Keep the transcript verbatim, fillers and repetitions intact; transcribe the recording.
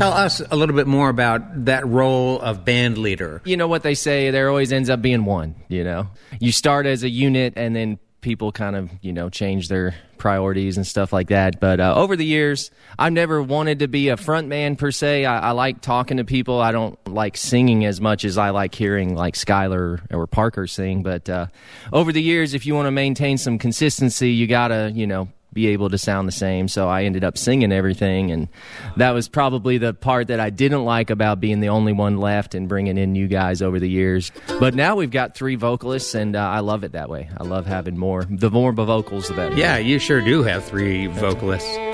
Tell us a little bit more about that role of band leader. You know what they say, there always ends up being one, you know. You start as a unit and then people kind of, you know, change their priorities and stuff like that. But uh, over the years, I've never wanted to be a front man per se. I, I like talking to people. I don't like singing as much as I like hearing like Skylar or Parker sing. But uh, over the years, if you want to maintain some consistency, you got to, you know, be able to sound the same. So I ended up singing everything, and that was probably the part that I didn't like about being the only one left and bringing in new guys over the years. But now we've got three vocalists, and uh, I love it that way. I love having more. The more vocals, the better. Yeah, you sure do have three vocalists.